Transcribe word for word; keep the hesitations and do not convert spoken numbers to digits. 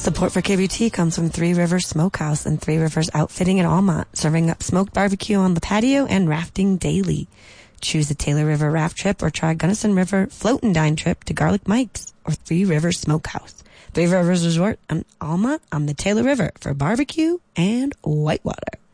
Support for K B T comes from Three Rivers Smokehouse and Three Rivers Outfitting in Almont, serving up smoked barbecue on the patio and rafting daily. Choose the Taylor River raft trip or try Gunnison River float and dine trip to Garlic Mike's or Three Rivers Smokehouse. Three Rivers Resort in Almont on the Taylor River for barbecue and whitewater.